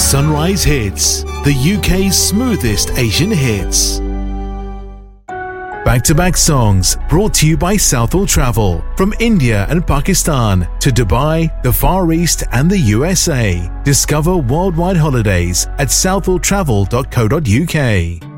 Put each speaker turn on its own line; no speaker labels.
Sunrise Hits, the UK's smoothest Asian hits. Back-to-back songs brought to you by Southall Travel. From India and Pakistan to Dubai, the Far East and the USA. Discover worldwide holidays at southalltravel.co.uk.